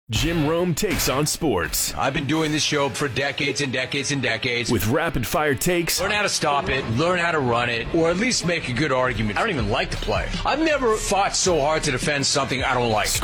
Jim Rome takes on sports. I've been doing this show for decades and decades and decades. With rapid-fire takes. Learn how to stop it, learn how to run it, or at least make a good argument. I don't even like to play. I've never fought so hard to defend something I don't like.